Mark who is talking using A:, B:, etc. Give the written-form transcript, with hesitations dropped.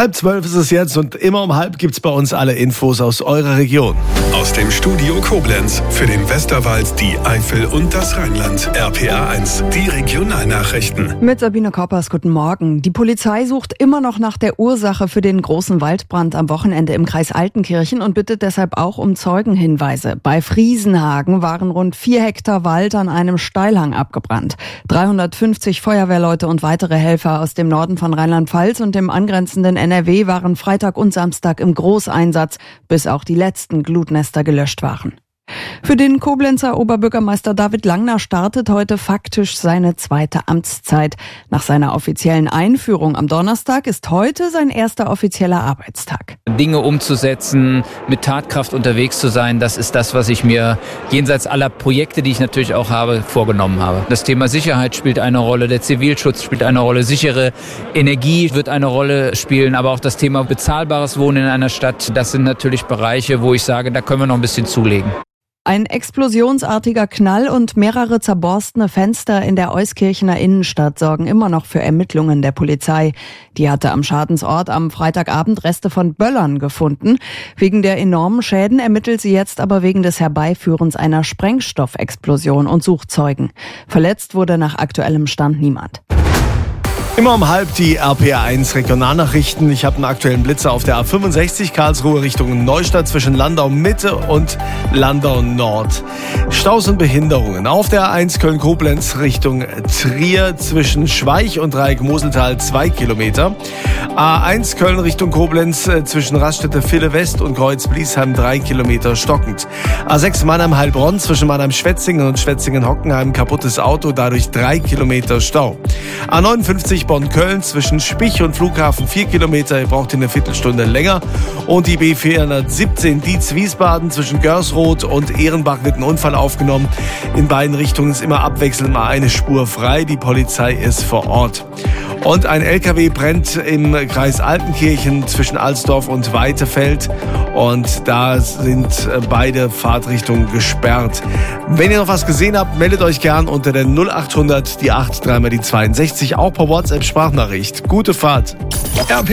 A: 11:30 ist es jetzt und immer um halb gibt's bei uns alle Infos aus eurer Region.
B: Aus dem Studio Koblenz für den Westerwald, die Eifel und das Rheinland. RPA 1, die Regionalnachrichten.
C: Mit Sabine Koppers, guten Morgen. Die Polizei sucht immer noch nach der Ursache für den großen Waldbrand am Wochenende im Kreis Altenkirchen und bittet deshalb auch um Zeugenhinweise. Bei Friesenhagen waren rund 4 Hektar Wald an einem Steilhang abgebrannt. 350 Feuerwehrleute und weitere Helfer aus dem Norden von Rheinland-Pfalz und dem angrenzenden NRW waren Freitag und Samstag im Großeinsatz, bis auch die letzten Glutnester gelöscht waren. Für den Koblenzer Oberbürgermeister David Langner startet heute faktisch seine zweite Amtszeit. Nach seiner offiziellen Einführung am Donnerstag ist heute sein erster offizieller Arbeitstag.
D: Dinge umzusetzen, mit Tatkraft unterwegs zu sein, das ist das, was ich mir jenseits aller Projekte, die ich natürlich auch habe, vorgenommen habe. Das Thema Sicherheit spielt eine Rolle, der Zivilschutz spielt eine Rolle, sichere Energie wird eine Rolle spielen, aber auch das Thema bezahlbares Wohnen in einer Stadt, das sind natürlich Bereiche, wo ich sage, da können wir noch ein bisschen zulegen.
C: Ein explosionsartiger Knall und mehrere zerborstene Fenster in der Euskirchener Innenstadt sorgen immer noch für Ermittlungen der Polizei. Die hatte am Schadensort am Freitagabend Reste von Böllern gefunden. Wegen der enormen Schäden ermittelt sie jetzt aber wegen des Herbeiführens einer Sprengstoffexplosion und sucht Zeugen. Verletzt wurde nach aktuellem Stand niemand.
A: Immer um halb die RPA 1 Regionalnachrichten. Ich habe einen aktuellen Blitzer auf der A65 Karlsruhe Richtung Neustadt zwischen Landau Mitte und Landau Nord. Staus und Behinderungen auf der A1 Köln-Koblenz Richtung Trier zwischen Schweich und Dreieck-Moseltal 2 Kilometer. A1 Köln Richtung Koblenz zwischen Raststätte-Ville West und Kreuz-Bliesheim 3 Kilometer stockend. A6 Mannheim-Heilbronn zwischen Mannheim-Schwetzingen und Schwetzingen-Hockenheim kaputtes Auto, dadurch 3 Kilometer Stau. A59 Bonn-Köln zwischen Spich und Flughafen 4 Kilometer, ihr braucht eine Viertelstunde länger. Und die B417 Dietz-Wiesbaden zwischen Görsroth und Ehrenbach wird ein Unfall aufgenommen. In beiden Richtungen ist immer abwechselnd mal eine Spur frei, die Polizei ist vor Ort. Und ein LKW brennt im Kreis Altenkirchen zwischen Alsdorf und Weitefeld. Und da sind beide Fahrtrichtungen gesperrt. Wenn ihr noch was gesehen habt, meldet euch gern unter der 0800 die 8 3 mal die 62, auch per WhatsApp-Sprachnachricht. Gute Fahrt.